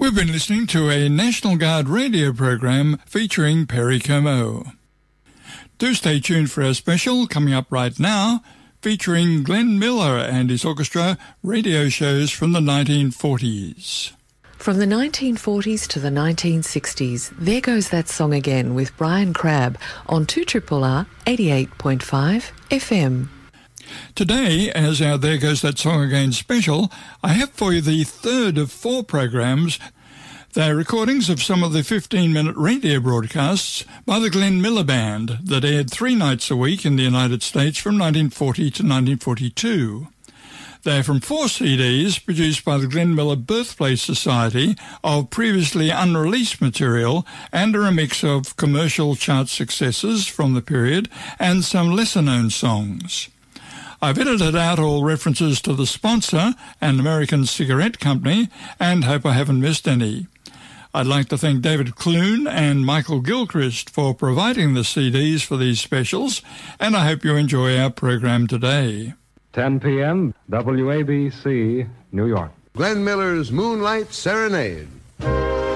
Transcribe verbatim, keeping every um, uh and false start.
We've been listening to a National Guard radio program featuring Perry Como. Do stay tuned for our special coming up right now, featuring Glenn Miller and his orchestra radio shows from the nineteen forties. From the nineteen forties to the nineteen sixties, There Goes That Song Again with Brian Crabb on two R R R eighty-eight point five F M. Today, as our There Goes That Song Again special, I have for you the third of four programs. They're recordings of some of the fifteen-minute radio broadcasts by the Glenn Miller Band that aired three nights a week in the United States from nineteen forty to nineteen forty-two. They're from four C Ds produced by the Glenn Miller Birthplace Society of previously unreleased material and are a mix of commercial chart successes from the period and some lesser-known songs. I've edited out all references to the sponsor, an American cigarette company, and hope I haven't missed any. I'd like to thank David Clune and Michael Gilchrist for providing the C Ds for these specials, and I hope you enjoy our program today. ten p.m., W A B C, New York. Glenn Miller's Moonlight Serenade.